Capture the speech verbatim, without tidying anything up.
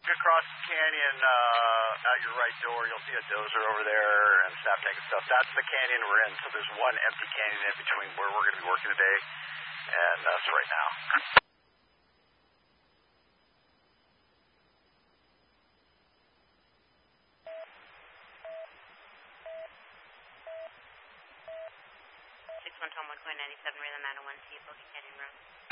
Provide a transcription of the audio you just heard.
across the canyon, uh, out your right door, you'll see a dozer over there and staff tank and stuff. That's the canyon we're in. So there's one empty canyon in between where we're going to be working today, and that's right now. six one Tom one point nine seven, Raylan nine oh one, see you, Bogey Canyon Road.